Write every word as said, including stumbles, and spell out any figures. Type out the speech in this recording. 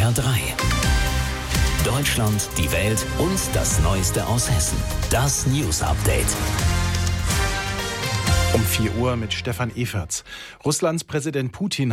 R drei. Deutschland, die Welt und das Neueste aus Hessen. Das News Update. Um vier Uhr mit Stefan Everts. Russlands Präsident Putin